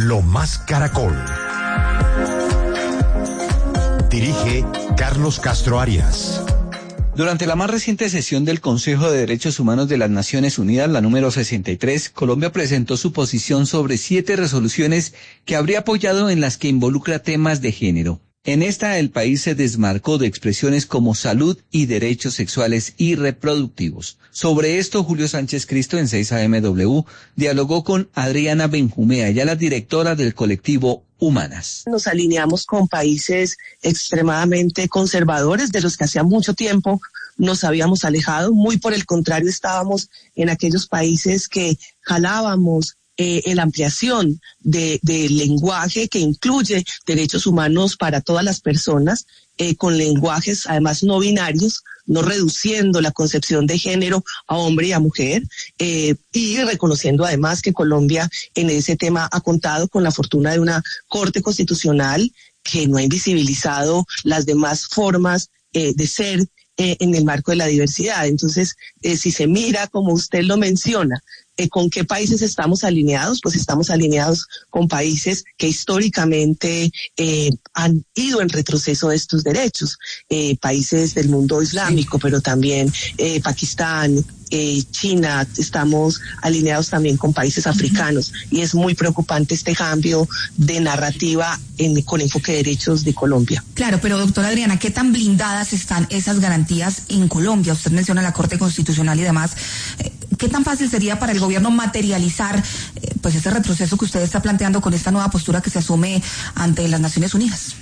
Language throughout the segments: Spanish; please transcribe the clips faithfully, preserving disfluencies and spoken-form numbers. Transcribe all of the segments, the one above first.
Lo Más Caracol. Dirige Carlos Castro Arias. Durante la más reciente sesión del Consejo de Derechos Humanos de las Naciones Unidas, la número sesenta y tres, Colombia presentó su posición sobre siete resoluciones que habría apoyado en las que involucra temas de género. En esta, el país se desmarcó de expresiones como salud y derechos sexuales y reproductivos. Sobre esto, Julio Sánchez Cristo, en seis A M W, dialogó con Adriana Benjumea, ella la directora del colectivo Humanas. Nos alineamos con países extremadamente conservadores, de los que hacía mucho tiempo nos habíamos alejado. Muy por el contrario, estábamos en aquellos países que jalábamos Eh, en la ampliación de, de lenguaje que incluye derechos humanos para todas las personas, eh, con lenguajes además no binarios, no reduciendo la concepción de género a hombre y a mujer, eh, y reconociendo además que Colombia en ese tema ha contado con la fortuna de una Corte Constitucional que no ha invisibilizado las demás formas eh, de ser eh, en el marco de la diversidad. Entonces, eh, si se mira como usted lo menciona, Eh, ¿con qué países estamos alineados? Pues estamos alineados con países que históricamente eh, han ido en retroceso de estos derechos, eh, países del mundo islámico, pero también eh, Pakistán, eh, China, estamos alineados también con países africanos, y es muy preocupante este cambio de narrativa en, con enfoque de derechos de Colombia. Claro, pero doctora Adriana, ¿qué tan blindadas están esas garantías en Colombia? Usted menciona la Corte Constitucional y demás. ¿Qué tan fácil sería para el gobierno materializar eh, pues ese retroceso que usted está planteando con esta nueva postura que se asume ante las Naciones Unidas?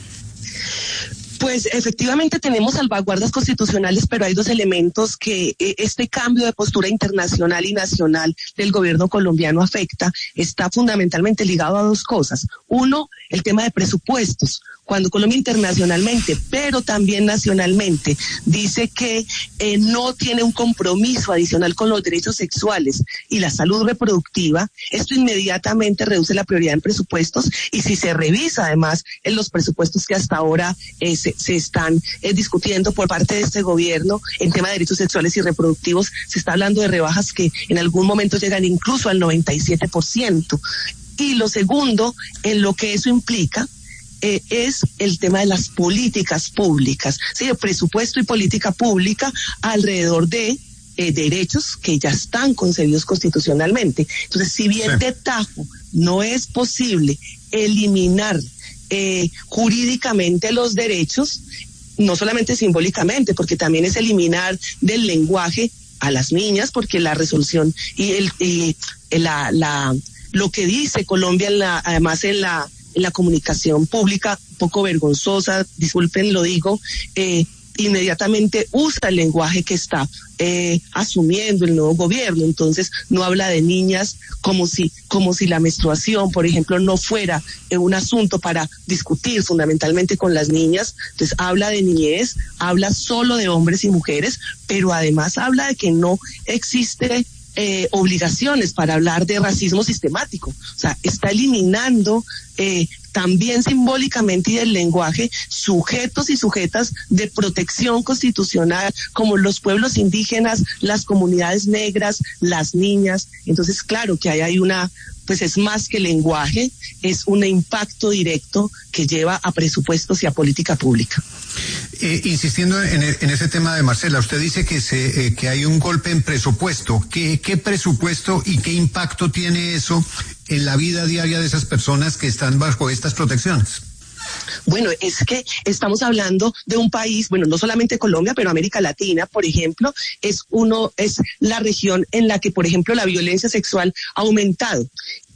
Pues efectivamente tenemos salvaguardas constitucionales, pero hay dos elementos que eh, este cambio de postura internacional y nacional del gobierno colombiano afecta. Está fundamentalmente ligado a dos cosas. Uno, el tema de presupuestos. Cuando Colombia internacionalmente, pero también nacionalmente, dice que eh, no tiene un compromiso adicional con los derechos sexuales y la salud reproductiva, esto inmediatamente reduce la prioridad en presupuestos, y si se revisa además en los presupuestos que hasta ahora eh, se, se están eh, discutiendo por parte de este gobierno en tema de derechos sexuales y reproductivos, se está hablando de rebajas que en algún momento llegan incluso al noventa y siete por ciento. Y lo segundo, en lo que eso implica, Eh, es el tema de las políticas públicas, ¿sí? El presupuesto y política pública alrededor de eh, derechos que ya están concebidos constitucionalmente. Entonces, si bien sí. de tajo no es posible eliminar eh, jurídicamente los derechos, no solamente simbólicamente, porque también es eliminar del lenguaje a las niñas, porque la resolución y el y la la lo que dice Colombia en la, además en la en la comunicación pública, un poco vergonzosa, disculpen lo digo, eh, inmediatamente usa el lenguaje que está eh, asumiendo el nuevo gobierno. Entonces no habla de niñas como si como si la menstruación, por ejemplo, no fuera eh, un asunto para discutir fundamentalmente con las niñas. Entonces habla de niñez, habla solo de hombres y mujeres, pero además habla de que no existe Eh, obligaciones para hablar de racismo sistemático. O sea, está eliminando eh, también simbólicamente y del lenguaje sujetos y sujetas de protección constitucional como los pueblos indígenas, las comunidades negras, las niñas. Entonces, claro que ahí hay una, pues es más que lenguaje, es un impacto directo que lleva a presupuestos y a política pública. Eh, insistiendo en, en ese tema de Marcela, usted dice que se eh, que hay un golpe en presupuesto. ¿Qué, qué presupuesto y qué impacto tiene eso en la vida diaria de esas personas que están bajo estas protecciones? Bueno, es que estamos hablando de un país, bueno, no solamente Colombia, pero América Latina, por ejemplo, es uno, es la región en la que, por ejemplo, la violencia sexual ha aumentado.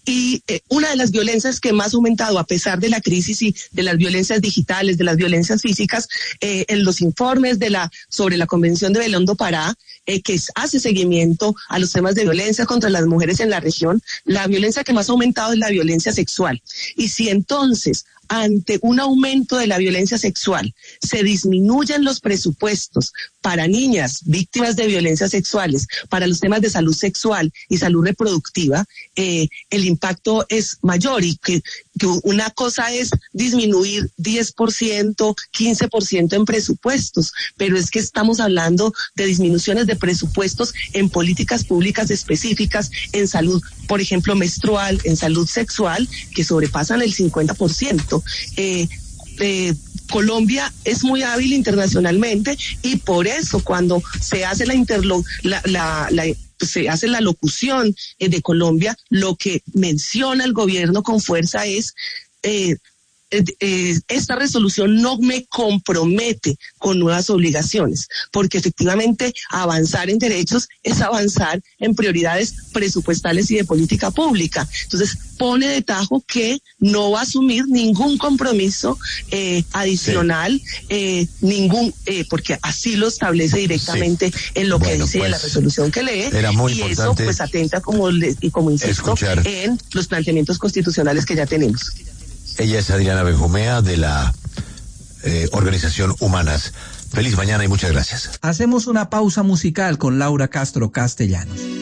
Y eh, una de las violencias que más ha aumentado a pesar de la crisis y de las violencias digitales, de las violencias físicas, eh, en los informes de la sobre la Convención de Belém do Pará, eh, que hace seguimiento a los temas de violencia contra las mujeres en la región, la violencia que más ha aumentado es la violencia sexual. Y si entonces ante un aumento de la violencia sexual se disminuyen los presupuestos para niñas víctimas de violencias sexuales, para los temas de salud sexual y salud reproductiva, eh, el impacto es mayor, y que, que una cosa es disminuir diez por ciento, quince por ciento en presupuestos, pero es que estamos hablando de disminuciones de presupuestos en políticas públicas específicas, en salud, por ejemplo, menstrual, en salud sexual, que sobrepasan el cincuenta por ciento. Eh, eh, Colombia es muy hábil internacionalmente, y por eso cuando se hace la interlo, la, la, la se hace la locución eh, de Colombia, lo que menciona el gobierno con fuerza es eh, Eh, eh, esta resolución no me compromete con nuevas obligaciones, porque efectivamente avanzar en derechos es avanzar en prioridades presupuestales y de política pública. Entonces pone de tajo que no va a asumir ningún compromiso eh, adicional, sí. eh, ningún, eh, porque así lo establece directamente sí. en lo bueno, que dice pues, en la resolución que lee, era muy y importante eso pues atenta, como le, y como insisto, escuchar. en los planteamientos constitucionales que ya tenemos. Ella es Adriana Benjumea, de la eh, organización Humanas. Feliz mañana y muchas gracias. Hacemos una pausa musical con Laura Castro Castellanos.